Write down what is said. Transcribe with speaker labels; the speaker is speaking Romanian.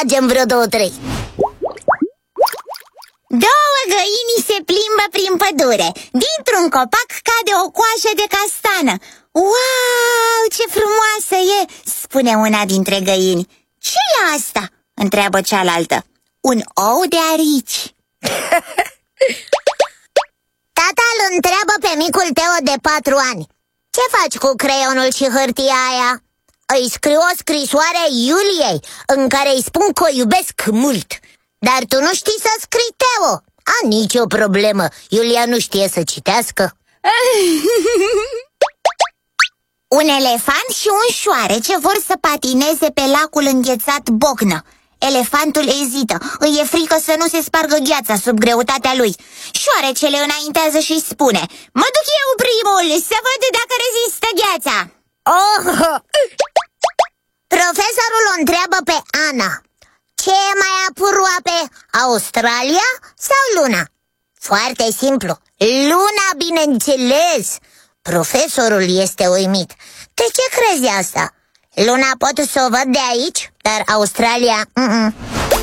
Speaker 1: mergem vreo 2-3.
Speaker 2: Două găini se plimbă prin pădure. Dintr-un copac cade o coajă de castană. Wow, ce frumoasă e, spune una dintre găini. Ce e asta? Întreabă cealaltă. Un ou de arici.
Speaker 1: Tata îl întreabă pe micul Teo de 4 ani: ce faci cu creionul și hârtia aia? Îi scriu o scrisoare Iuliei în care îi spun că o iubesc mult. Dar tu nu știi să scrii, Teo. Nicio problemă, Iulia nu știe să citească.
Speaker 2: Un elefant și un șoarece vor să patineze pe lacul înghețat Bocnă. Elefantul ezită, îi e frică să nu se spargă gheața sub greutatea lui. Șoarecele înaintează și îi spune: mă duc eu primul, să văd dacă rezistă gheața.
Speaker 1: Profesorul o întreabă pe Ana: ce e mai aproape, Australia sau Luna? Foarte simplu, Luna, bineînțeles. Profesorul este uimit. De ce crezi asta? Luna pot să o văd de aici, dar Australia...